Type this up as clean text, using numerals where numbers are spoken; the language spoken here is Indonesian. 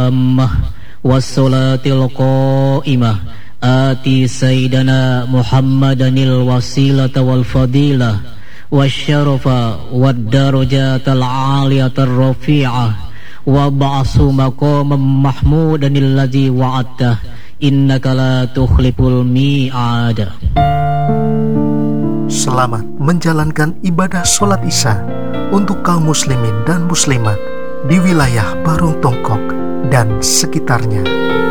tammah wassalatil qa'imah ati sayyidana Muhammadanil wasilata wal fadilah wasyarafa wad darajatal aliyatar rafi'ah wa ba'su maqamam mahmudanil ladzi wa'adta innaka la tukhliful mi'ad. Selamat menjalankan ibadah sholat Isya untuk kaum muslimin dan muslimat di wilayah Barung Tongkok dan sekitarnya.